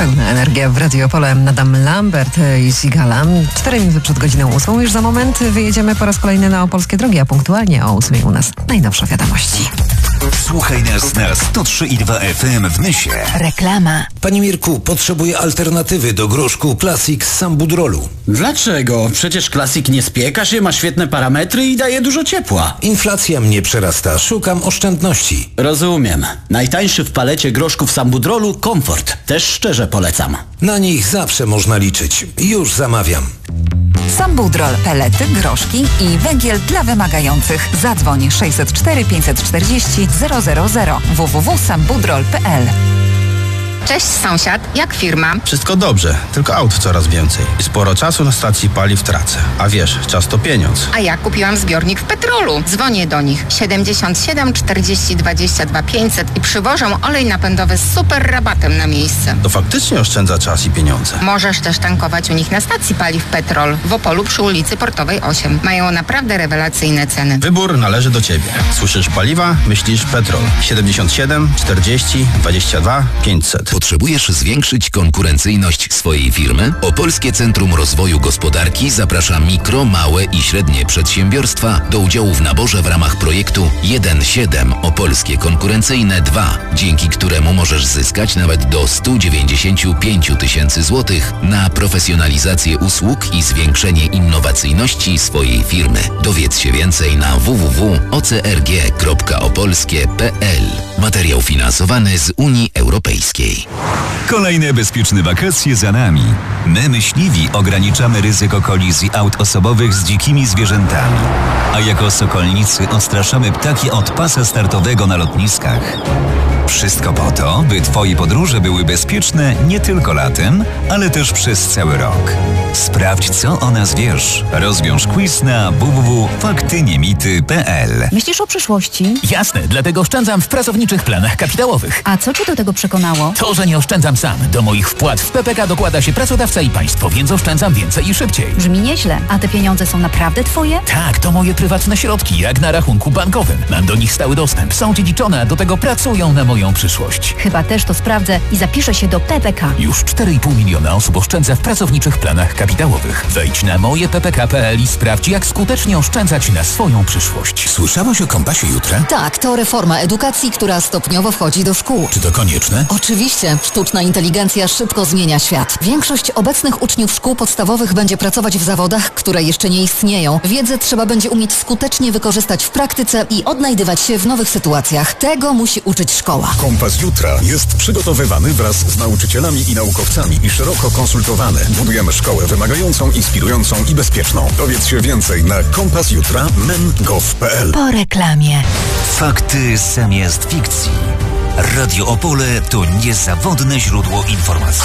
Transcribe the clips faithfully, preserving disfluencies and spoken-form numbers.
Pełna energia w Radio Opole. Adam Lambert i Sigala. Cztery minuty przed godziną ósmą. Już za moment wyjedziemy po raz kolejny na opolskie drogi, a punktualnie o ósmej u nas najnowsze wiadomości. Słuchaj nas na sto trzy i dwa F M w Nysie. Reklama. Panie Mirku, potrzebuję alternatywy do groszku Classic z Sambudrolu. Dlaczego? Przecież Classic nie spieka się, ma świetne parametry i daje dużo ciepła. Inflacja mnie przerasta, szukam oszczędności. Rozumiem. Najtańszy w palecie groszków Sambudrolu Komfort. Też szczerze polecam. Na nich zawsze można liczyć. Już zamawiam. Sambudrol, pelety, groszki i węgiel dla wymagających. Zadzwoń sześćset cztery pięćset czterdzieści zero zero zero w w w kropka sambudrol kropka p l. Cześć sąsiad, jak firma? Wszystko dobrze, tylko aut coraz więcej. I sporo czasu na stacji paliw tracę. A wiesz, czas to pieniądz. A ja kupiłam zbiornik w Petrolu. Dzwonię do nich siedemdziesiąt siedem czterdzieści dwadzieścia dwa pięćset i przywożą olej napędowy z super rabatem na miejsce. To faktycznie oszczędza czas i pieniądze. Możesz też tankować u nich na stacji paliw Petrol w Opolu przy ulicy Portowej osiem. Mają naprawdę rewelacyjne ceny. Wybór należy do Ciebie. Słyszysz paliwa? Myślisz Petrol. siedemdziesiąt siedem czterdzieści dwadzieścia dwa pięćset. Potrzebujesz zwiększyć konkurencyjność swojej firmy? Opolskie Centrum Rozwoju Gospodarki zaprasza mikro, małe i średnie przedsiębiorstwa do udziału w naborze w ramach projektu jeden siedem Opolskie Konkurencyjne dwa, dzięki któremu możesz zyskać nawet do sto dziewięćdziesiąt pięć tysięcy złotych na profesjonalizację usług i zwiększenie innowacyjności swojej firmy. Dowiedz się więcej na w w w kropka o c r g kropka opolskie kropka p l. Materiał finansowany z Unii Europejskiej. Kolejne bezpieczne wakacje za nami. My, myśliwi, ograniczamy ryzyko kolizji aut osobowych z dzikimi zwierzętami. A jako sokolnicy odstraszamy ptaki od pasa startowego na lotniskach. Wszystko po to, by Twoje podróże były bezpieczne nie tylko latem, ale też przez cały rok. Sprawdź, co o nas wiesz. Rozwiąż quiz na w w w kropka fakty nie mity kropka p l. Myślisz o przyszłości? Jasne, dlatego oszczędzam w pracowniczych planach kapitałowych. A co Cię do tego przekonało? To, że nie oszczędzam sam. Do moich wpłat w P P K dokłada się pracodawca i państwo, więc oszczędzam więcej i szybciej. Brzmi nieźle. A te pieniądze są naprawdę Twoje? Tak, to moje prywatne środki, jak na rachunku bankowym. Mam do nich stały dostęp, są dziedziczone, a do tego pracują na moją przyszłość. Chyba też to sprawdzę i zapiszę się do P P K. Już cztery i pół miliona osób oszczędza w pracowniczych planach kapitałowych. Wejdź na moje p p k kropka p l i sprawdź, jak skutecznie oszczędzać na swoją przyszłość. Słyszałaś o Kompasie Jutra? Tak, to reforma edukacji, która stopniowo wchodzi do szkół. Czy to konieczne? Oczywiście. Sztuczna inteligencja szybko zmienia świat. Większość obecnych uczniów szkół podstawowych będzie pracować w zawodach, które jeszcze nie istnieją. Wiedzę trzeba będzie umieć skutecznie wykorzystać w praktyce i odnajdywać się w nowych sytuacjach. Tego musi uczyć szkoła. Kompas Jutra jest przygotowywany wraz z nauczycielami i naukowcami i szeroko konsultowany. Budujemy szkołę wymagającą, inspirującą i bezpieczną. Dowiedz się więcej na kompas jutra kropka men kropka gov kropka p l. Po reklamie. Fakty zamiast fikcji. Radio Opole to niezawodne źródło informacji.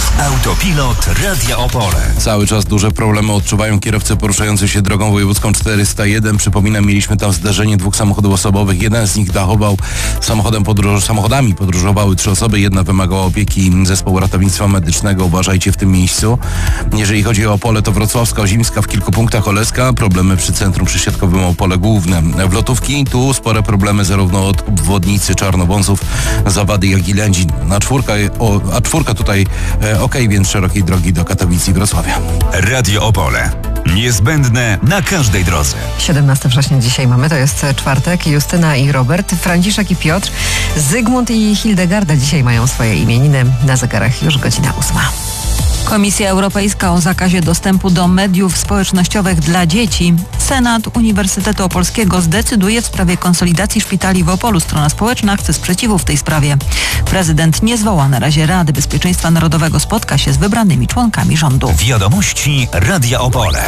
Autopilot Radia Opole. Cały czas duże problemy odczuwają kierowcy poruszający się drogą wojewódzką czterysta jeden. Przypominam, mieliśmy tam zderzenie dwóch samochodów osobowych. Jeden z nich dachował samochodem podróż, samochodami. Podróżowały trzy osoby. Jedna wymagała opieki zespołu ratownictwa medycznego. Uważajcie w tym miejscu. Jeżeli chodzi o Opole, to Wrocławska, Ozimska, w kilku punktach Oleska. Problemy przy centrum przysiadkowym Opole Główne. W Lotówki tu spore problemy zarówno od obwodnicy Czarnowąsów, Zawady, jak i Lędzin. A czwórka, o, a czwórka tutaj e, okej, okay, więc szerokiej drogi do Katowic i Wrocławia. Radio Opole. Niezbędne na każdej drodze. siedemnastego września dzisiaj mamy, to jest czwartek. Justyna i Robert, Franciszek i Piotr, Zygmunt i Hildegarda dzisiaj mają swoje imieniny. Na zegarach już godzina ósma. Komisja Europejska o zakazie dostępu do mediów społecznościowych dla dzieci. Senat Uniwersytetu Opolskiego zdecyduje w sprawie konsolidacji szpitali w Opolu. Strona społeczna chce sprzeciwu w tej sprawie. Prezydent nie zwoła na razie Rady Bezpieczeństwa Narodowego. Spotka się z wybranymi członkami rządu. Wiadomości Radia Opole.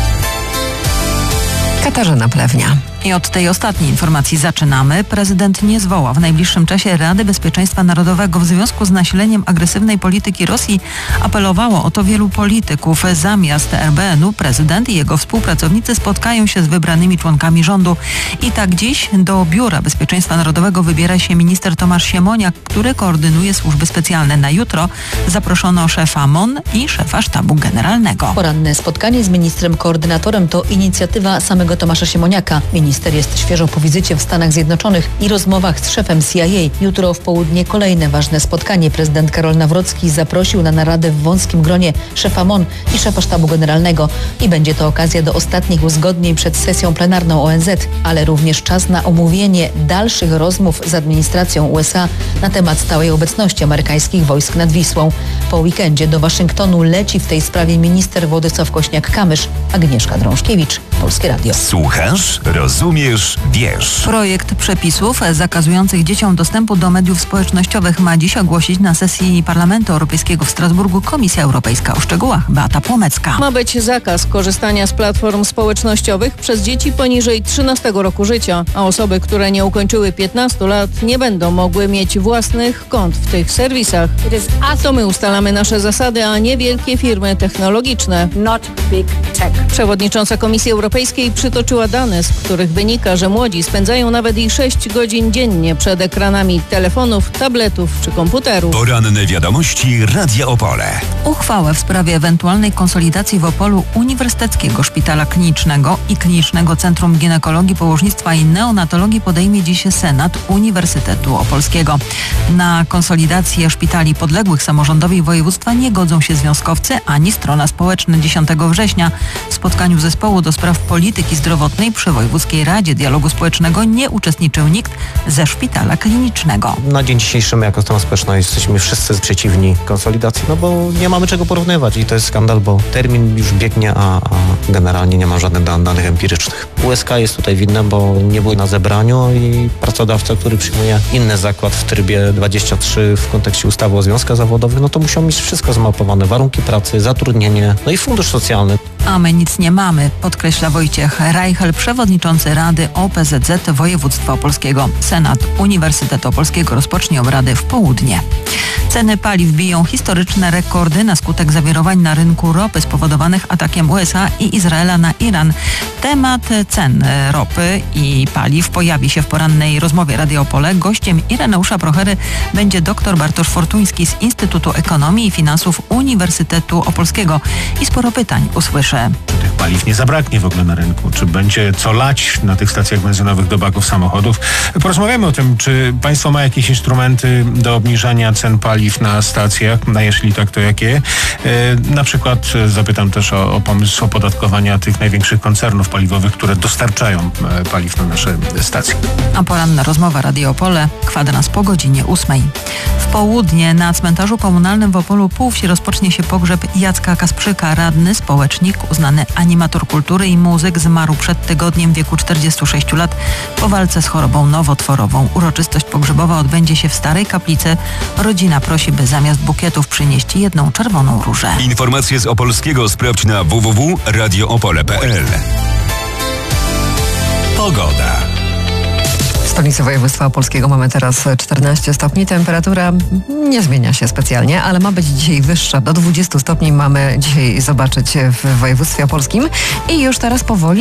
Katarzyna Plewnia. I od tej ostatniej informacji zaczynamy. Prezydent nie zwoła w najbliższym czasie Rady Bezpieczeństwa Narodowego w związku z nasileniem agresywnej polityki Rosji. Apelowało o to wielu polityków. Zamiast R B N u prezydent i jego współpracownicy spotkają się z wybranymi członkami rządu. I tak dziś do Biura Bezpieczeństwa Narodowego wybiera się minister Tomasz Siemoniak, który koordynuje służby specjalne. Na jutro zaproszono szefa M O N i szefa sztabu generalnego. Poranne spotkanie z ministrem koordynatorem to inicjatywa samego Tomasza Siemoniaka. Minister Minister jest świeżo po wizycie w Stanach Zjednoczonych i rozmowach z szefem C I A. Jutro w południe kolejne ważne spotkanie. Prezydent Karol Nawrocki zaprosił na naradę w wąskim gronie szefa M O N i szefa Sztabu Generalnego. I będzie to okazja do ostatnich uzgodnień przed sesją plenarną O N Z, ale również czas na omówienie dalszych rozmów z administracją U S A na temat stałej obecności amerykańskich wojsk nad Wisłą. Po weekendzie do Waszyngtonu leci w tej sprawie minister Władysław Kośniak-Kamysz. Agnieszka Drążkiewicz, Polskie Radio. Słuchasz, rozumiesz, wiesz. Projekt przepisów zakazujących dzieciom dostępu do mediów społecznościowych ma dziś ogłosić na sesji Parlamentu Europejskiego w Strasburgu Komisja Europejska. O szczegółach Beata Płomecka. Ma być zakaz korzystania z platform społecznościowych przez dzieci poniżej trzynastego roku życia, a osoby, które nie ukończyły piętnastu lat, nie będą mogły mieć własnych kont w tych serwisach. To my ustalamy nasze zasady, a nie wielkie firmy technologiczne. Not big tech. Przewodnicząca Komisji Europejskiej przytoczyła dane, z których wynika, że młodzi spędzają nawet i sześć godzin dziennie przed ekranami telefonów, tabletów czy komputerów. Poranne wiadomości Radia Opole. Uchwałę w sprawie ewentualnej konsolidacji w Opolu Uniwersyteckiego Szpitala Klinicznego i Klinicznego Centrum Ginekologii, Położnictwa i Neonatologii podejmie dziś Senat Uniwersytetu Opolskiego. Na konsolidację szpitali podległych samorządowi województwa nie godzą się związkowcy ani strona społeczna. dziesiątego września w spotkaniu zespołu do spraw polityki zdrowotnej przy Wojewódzkiej Radzie Dialogu Społecznego nie uczestniczył nikt ze Szpitala Klinicznego. Na dzień dzisiejszy my jako strona społeczna jesteśmy wszyscy przeciwni konsolidacji, no bo nie mamy czego porównywać i to jest skandal, bo termin już biegnie, a, a generalnie nie ma żadnych dan- danych empirycznych. U S K jest tutaj winne, bo nie był na zebraniu i pracodawca, który przyjmuje inny zakład w trybie dwadzieścia trzy w kontekście ustawy o związkach zawodowych, no to musiał mieć wszystko zmapowane, warunki pracy, zatrudnienie, no i fundusz socjalny. A my nic nie mamy, podkreśla Wojciech Reichel, przewodniczący Rady O P Z Z Województwa Opolskiego. Senat Uniwersytetu Opolskiego rozpocznie obrady w południe. Ceny paliw biją historyczne rekordy na skutek zawirowań na rynku ropy spowodowanych atakiem U S A i Izraela na Iran. Temat cen ropy i paliw pojawi się w porannej rozmowie Radia Opole. Gościem Ireneusza Prochery będzie dr Bartosz Fortuński z Instytutu Ekonomii i Finansów Uniwersytetu Opolskiego. I sporo pytań usłyszy. Tych paliw nie zabraknie w ogóle na rynku. Czy będzie co lać na tych stacjach benzynowych do baków samochodów? Porozmawiamy o tym, czy państwo ma jakieś instrumenty do obniżania cen paliw na stacjach, a jeśli tak, to jakie? E, na przykład zapytam też o, o pomysł opodatkowania tych największych koncernów paliwowych, które dostarczają e, paliw na nasze stacje. A poranna rozmowa Radio Opole, kwadrans po godzinie ósmej. W południe na cmentarzu komunalnym w Opolu Półwsi rozpocznie się pogrzeb Jacka Kasprzyka, radny, społecznik, uznany animator kultury i muzyk, zmarł przed tygodniem w wieku czterdziestu sześciu lat po walce z chorobą nowotworową. Uroczystość pogrzebowa odbędzie się w Starej Kaplicy. Rodzina prosi, by zamiast bukietów przynieść jedną czerwoną różę. Informacje z Opolskiego sprawdź na w w w kropka radio opole kropka p l. Pogoda. W stolicy województwa opolskiego mamy teraz czternaście stopni. Temperatura nie zmienia się specjalnie, ale ma być dzisiaj wyższa. Do dwudziestu stopni mamy dzisiaj zobaczyć w województwie opolskim. I już teraz powoli